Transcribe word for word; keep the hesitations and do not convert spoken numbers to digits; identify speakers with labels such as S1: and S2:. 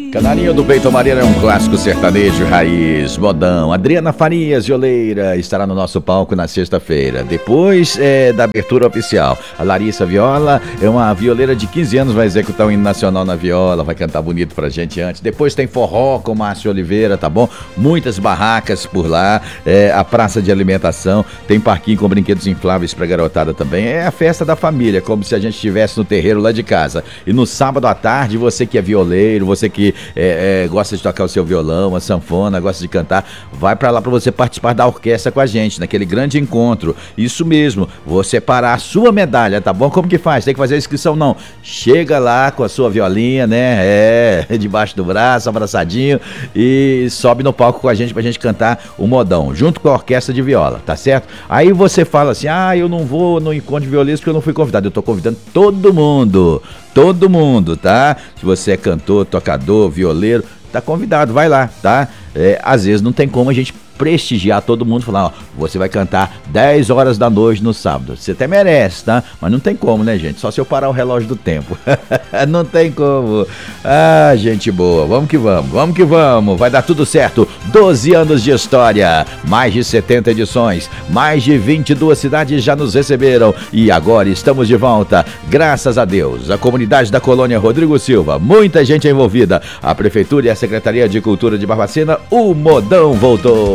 S1: Canarinho do Peito Maria é um clássico sertanejo raiz, modão. Adriana Farias, violeira, estará no nosso palco na sexta-feira. Depois é, da abertura oficial, a Larissa Viola é uma violeira de quinze anos, vai executar o hino nacional na viola, vai cantar bonito pra gente antes. Depois tem forró com Márcio Oliveira, tá bom? Muitas barracas por lá, é, a praça de alimentação, tem parquinho com brinquedos infláveis pra garotada também. É a festa da família, como se a gente estivesse no terreiro lá de casa. E no sábado à tarde, você que é violeiro, você que É, é, gosta de tocar o seu violão, a sanfona, gosta de cantar, vai pra lá pra você participar da orquestra com a gente, naquele grande encontro. Isso mesmo, vou separar a sua medalha, tá bom? Como que faz? Tem que fazer a inscrição? Não. Chega lá com a sua violinha, né? É, debaixo do braço, abraçadinho, e sobe no palco com a gente pra gente cantar o modão, junto com a orquestra de viola, tá certo? Aí você fala assim, ah, eu não vou no encontro de violinos porque eu não fui convidado. Eu tô convidando todo mundo. Todo mundo, tá? Se você é cantor, tocador, violeiro, tá convidado, vai lá, tá? É, às vezes não tem como a gente prestigiar todo mundo, falar, ó, você vai cantar dez horas da noite no sábado. Você até merece, tá? Mas não tem como, né, gente? Só se eu parar o relógio do tempo. Não tem como. Ah, gente boa. Vamos que vamos, vamos que vamos. Vai dar tudo certo. doze anos de história, mais de setenta edições, mais de vinte e duas cidades já nos receberam e agora estamos de volta. Graças a Deus. A comunidade da colônia Rodrigo Silva, muita gente envolvida. A Prefeitura e a Secretaria de Cultura de Barbacena, o modão voltou.